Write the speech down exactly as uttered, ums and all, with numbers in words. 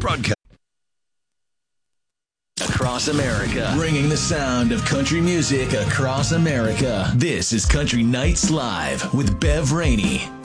Broadcast across America, bringing the sound of country music across America. This is Country Nights Live with Bev Rainey.